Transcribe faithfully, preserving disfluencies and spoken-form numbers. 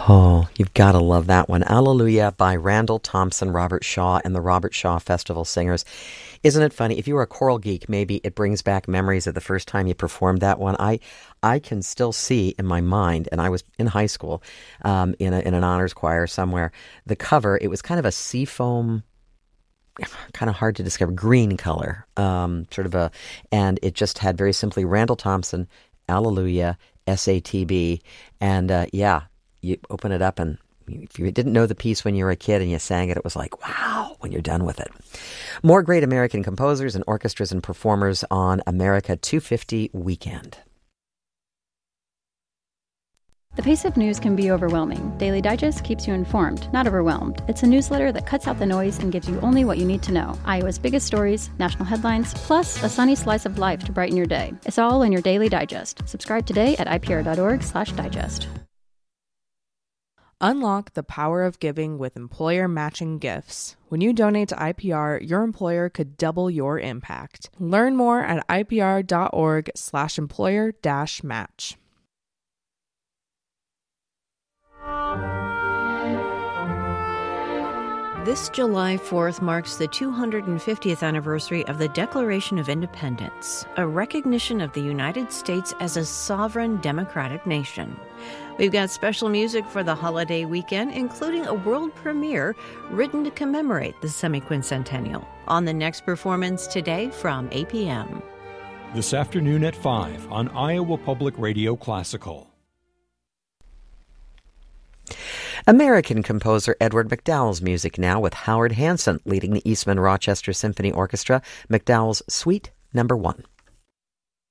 Oh, you've got to love that one. Alleluia by Randall Thompson, Robert Shaw, and the Robert Shaw Festival Singers. Isn't it funny? If you were a choral geek, maybe it brings back memories of the first time you performed that one. I I can still see in my mind, and I was in high school um, in, a, in an honors choir somewhere, the cover, it was kind of a seafoam, kind of hard to describe, green color, um, sort of a, and it just had very simply Randall Thompson, Alleluia, S A T B, and uh, yeah, you open it up and if you didn't know the piece when you were a kid and you sang it, it was like, wow, when you're done with it. More great American composers and orchestras and performers on America two fifty Weekend. The pace of news can be overwhelming. Daily Digest keeps you informed, not overwhelmed. It's a newsletter that cuts out the noise and gives you only what you need to know. Iowa's biggest stories, national headlines, plus a sunny slice of life to brighten your day. It's all in your Daily Digest. Subscribe today at ipr.org slash digest. Unlock the power of giving with employer matching gifts. When you donate to I P R, your employer could double your impact. Learn more at ipr.org slash employer dash match. This July fourth marks the two hundred fiftieth anniversary of the Declaration of Independence, a recognition of the United States as a sovereign democratic nation. We've got special music for the holiday weekend, including a world premiere written to commemorate the semi-quincentennial. On the next performance today from eight p.m. This afternoon at five on Iowa Public Radio Classical. American composer Edward McDowell's music now with Howard Hanson leading the Eastman Rochester Symphony Orchestra, McDowell's Suite Number One.